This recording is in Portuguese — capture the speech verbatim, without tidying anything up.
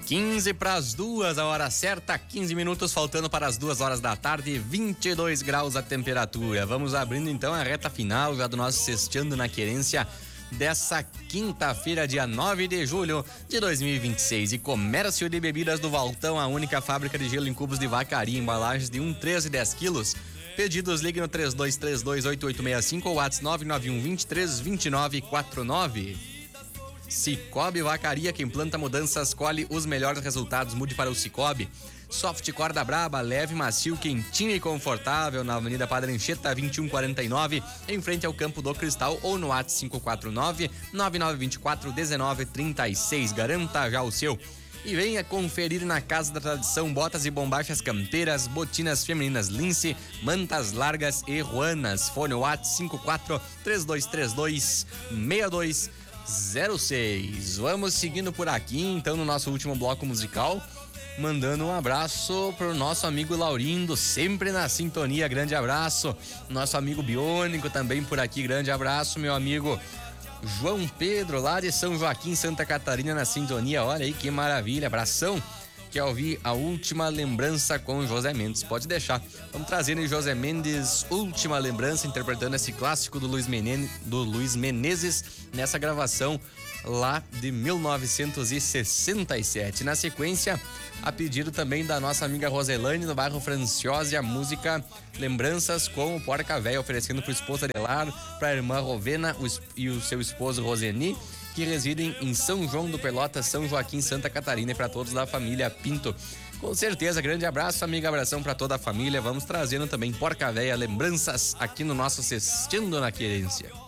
quinze para as duas, a hora certa, quinze minutos faltando para as duas horas da tarde, vinte e dois graus a temperatura. Vamos abrindo então a reta final já do nosso Sexteando na Querência dessa quinta-feira, dia nove de julho de dois mil e vinte e seis. E Comércio de Bebidas do Valtão, a única fábrica de gelo em cubos de Vacaria, embalagens de um, três e dez quilos. Pedidos, ligue no três dois três dois, oito oito seis cinco ou WhatsApp nove nove um, vinte e três, vinte e nove quarenta e nove. Cicobi Vacaria, quem planta mudanças colhe os melhores resultados. Mude para o Cicobi. Soft Corda Braba, leve, macio, quentinho e confortável, na Avenida Padre Anchieta, vinte e um quarenta e nove, em frente ao Campo do Cristal, ou no WhatsApp cinco quatro nove, nove nove dois quatro, um nove três seis. Garanta já o seu. E venha conferir na Casa da Tradição botas e bombachas campeiras, botinas femininas Lince, mantas largas e ruanas. Fone WhatsApp cinco quatro três dois três dois, seis dois zero seis. Vamos seguindo por aqui, então, no nosso último bloco musical, mandando um abraço pro nosso amigo Laurindo, sempre na sintonia, grande abraço. Nosso amigo Biônico também por aqui, grande abraço, meu amigo João Pedro, lá de São Joaquim, Santa Catarina, na sintonia. Olha aí que maravilha, abração. Quer ouvir a Última Lembrança com José Mendes? Pode deixar. Vamos trazer aí José Mendes, Última Lembrança, interpretando esse clássico do Luiz Menezes, do Luiz Menezes, nessa gravação lá de mil novecentos e sessenta e sete. Na sequência, a pedido também da nossa amiga Roselane, no bairro Franciosa, a música Lembranças com o Porca Véia, oferecendo para o esposo Adelar, para a irmã Rovena e o seu esposo Roseni, que residem em São João do Pelotas, São Joaquim, Santa Catarina, e para todos da família Pinto. Com certeza, grande abraço, amiga, abração para toda a família. Vamos trazendo também Porca Véia, lembranças aqui no nosso Sexteando na Querência.